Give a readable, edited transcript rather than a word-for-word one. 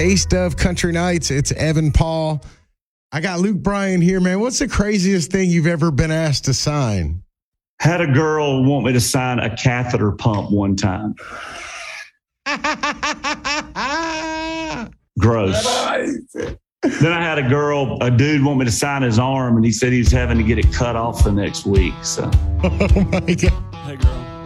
taste of country nights. It's Evan Paul. I got Luke Bryan here, man. What's the craziest thing you've ever been asked to sign? Had a girl want me to sign a catheter pump one time. Gross. Then I had a dude want me to sign his arm, and he said he was having to get it cut off the next week. So. Oh my God. Hey, girl.